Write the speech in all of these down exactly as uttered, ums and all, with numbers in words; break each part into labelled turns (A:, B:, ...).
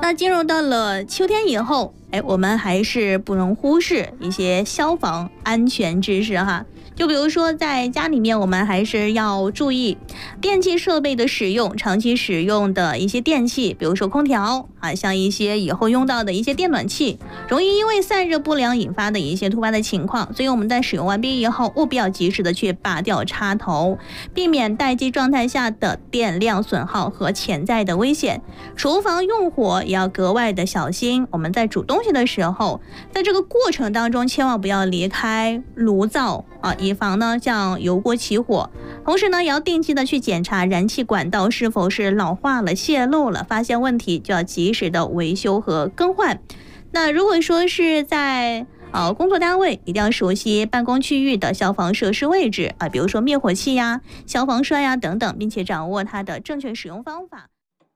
A: 那进入到了秋天以后，哎，我们还是不能忽视一些消防安全知识哈。就比如说在家里面，我们还是要注意电器设备的使用，长期使用的一些电器，比如说空调啊，像一些以后用到的一些电暖器，容易因为散热不良引发的一些突发的情况，所以我们在使用完毕以后，务必要及时的去拔掉插头，避免待机状态下的电量损耗和潜在的危险。厨房用火也要格外的小心，我们在煮东西的时候，在这个过程当中千万不要离开炉灶啊，以防呢像油锅起火。同时呢，也要定期的去检查燃气管道是否是老化了、泄漏了，发现问题就要及时的维修和更换。那如果说是在呃工作单位，一定要熟悉办公区域的消防设施位置啊，比如说灭火器呀、消防栓呀等等，并且掌握它的正确使用方法。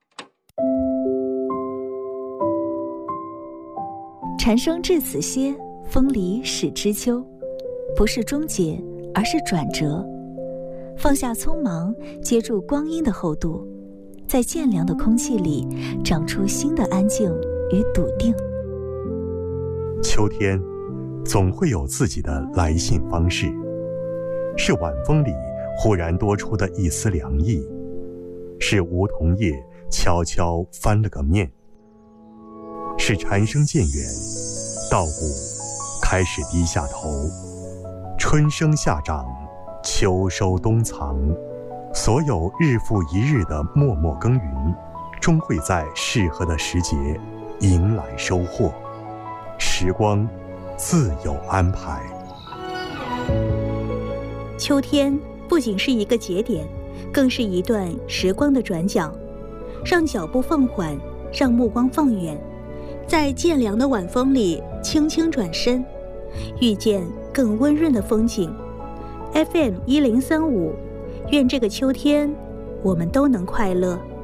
B: 蝉声至此歇，风里始知秋。不是终结，而是转折。放下匆忙，接住光阴的厚度，在渐凉的空气里长出新的安静与笃定。
C: 秋天总会有自己的来信方式，是晚风里忽然多出的一丝凉意，是梧桐叶悄悄翻了个面，是蝉声渐远，稻谷开始低下头，春生夏长，秋收冬藏，所有日复一日的默默耕耘，终会在适合的时节迎来收获。时光自有安排。
A: 秋天不仅是一个节点，更是一段时光的转角，让脚步放缓，让目光放远，在渐凉的晚风里轻轻转身，遇见更温润的风景。 F M 一零三五，愿这个秋天我们都能快乐。